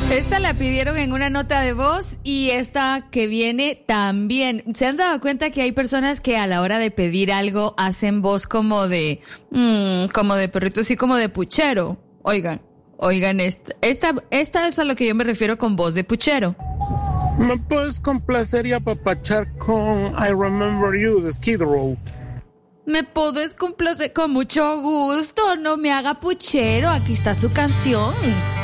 Esta la pidieron en una nota de voz y esta que viene también. ¿Se han dado cuenta que hay personas que a la hora de pedir algo hacen voz como de perrito, así como de puchero? Oigan esta es a lo que yo me refiero con voz de puchero. ¿Me puedes complacer y apapachar con I Remember You de Skid Row? Me puedes complacer con mucho gusto, no me haga puchero, aquí está su canción.